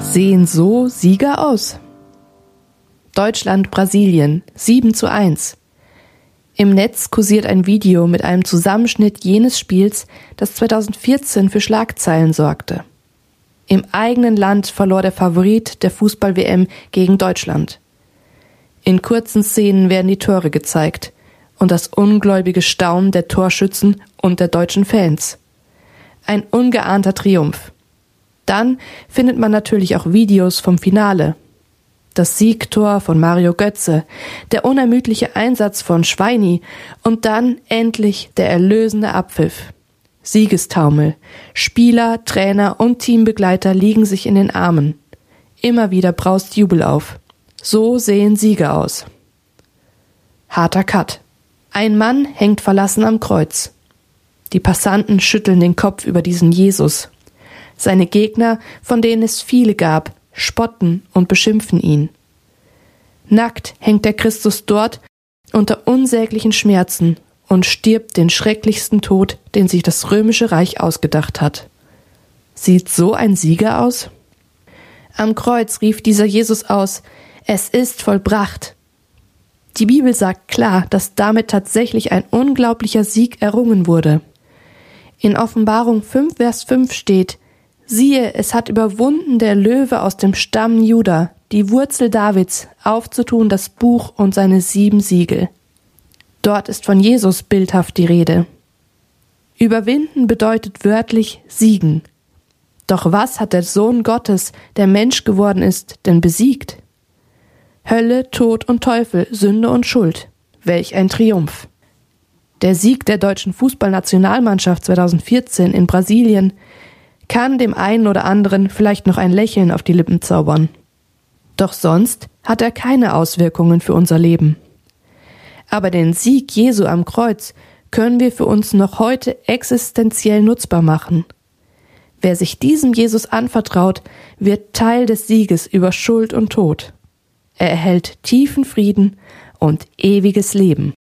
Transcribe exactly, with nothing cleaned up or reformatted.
Sehen so Sieger aus? Deutschland, Brasilien, sieben zu eins. Im Netz kursiert ein Video mit einem Zusammenschnitt jenes Spiels, das zweitausendvierzehn für Schlagzeilen sorgte. Im eigenen Land verlor der Favorit der Fußball-W M gegen Deutschland. In kurzen Szenen werden die Tore gezeigt und das ungläubige Staunen der Torschützen und der deutschen Fans. Ein ungeahnter Triumph. Dann findet man natürlich auch Videos vom Finale. Das Siegtor von Mario Götze, der unermüdliche Einsatz von Schweini und dann endlich der erlösende Abpfiff. Siegestaumel. Spieler, Trainer und Teambegleiter liegen sich in den Armen. Immer wieder braust Jubel auf. So sehen Sieger aus. Harter Cut. Ein Mann hängt verlassen am Kreuz. Die Passanten schütteln den Kopf über diesen Jesus. Seine Gegner, von denen es viele gab, spotten und beschimpfen ihn. Nackt hängt der Christus dort unter unsäglichen Schmerzen und stirbt den schrecklichsten Tod, den sich das Römische Reich ausgedacht hat. Sieht so ein Sieger aus? Am Kreuz rief dieser Jesus aus: Es ist vollbracht. Die Bibel sagt klar, dass damit tatsächlich ein unglaublicher Sieg errungen wurde. In Offenbarung fünf, Vers fünf steht: Siehe, es hat überwunden der Löwe aus dem Stamm Juda, die Wurzel Davids, aufzutun das Buch und seine sieben Siegel. Dort ist von Jesus bildhaft die Rede. Überwinden bedeutet wörtlich siegen. Doch was hat der Sohn Gottes, der Mensch geworden ist, denn besiegt? Hölle, Tod und Teufel, Sünde und Schuld. Welch ein Triumph! Der Sieg der deutschen Fußballnationalmannschaft zweitausendvierzehn in Brasilien kann dem einen oder anderen vielleicht noch ein Lächeln auf die Lippen zaubern. Doch sonst hat er keine Auswirkungen für unser Leben. Aber den Sieg Jesu am Kreuz können wir für uns noch heute existenziell nutzbar machen. Wer sich diesem Jesus anvertraut, wird Teil des Sieges über Schuld und Tod. Er erhält tiefen Frieden und ewiges Leben.